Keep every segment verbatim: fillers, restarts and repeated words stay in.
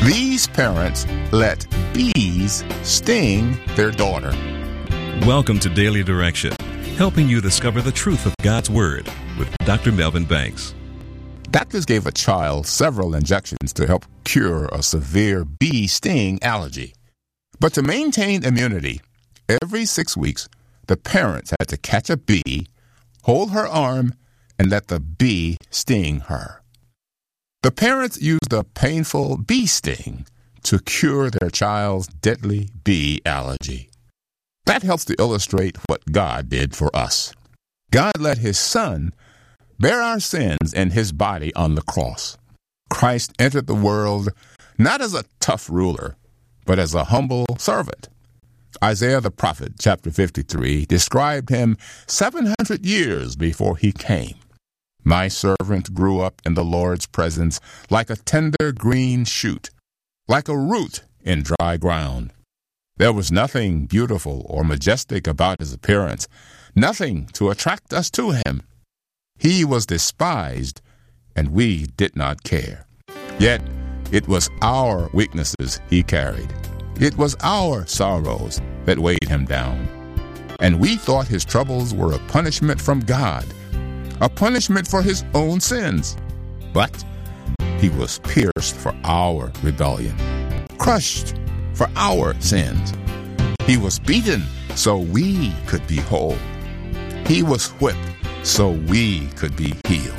These parents let bees sting their daughter. Welcome to Daily Direction, helping you discover the truth of God's Word with Doctor Melvin Banks. Doctors gave a child several injections to help cure a severe bee sting allergy. But to maintain immunity, every six weeks, the parents had to catch a bee, hold her arm, and let the bee sting her. The parents used a painful bee sting to cure their child's deadly bee allergy. That helps to illustrate what God did for us. God let His Son bear our sins in His body on the cross. Christ entered the world not as a tough ruler, but as a humble servant. Isaiah the prophet, chapter fifty-three, described Him seven hundred years before He came. My servant grew up in the Lord's presence like a tender green shoot, like a root in dry ground. There was nothing beautiful or majestic about His appearance, nothing to attract us to Him. He was despised, and we did not care. Yet it was our weaknesses He carried. It was our sorrows that weighed Him down. And we thought His troubles were a punishment from God, a punishment for His own sins. But He was pierced for our rebellion, crushed for our sins. He was beaten so we could be whole. He was whipped so we could be healed.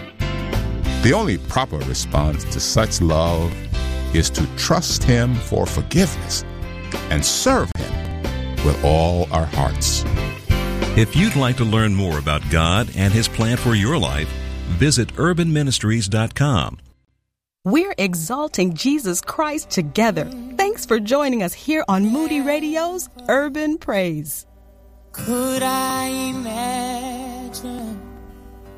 The only proper response to such love is to trust Him for forgiveness and serve Him with all our hearts. If you'd like to learn more about God and His plan for your life, visit urban ministries dot com. We're exalting Jesus Christ together. Thanks for joining us here on Moody Radio's Urban Praise. Could I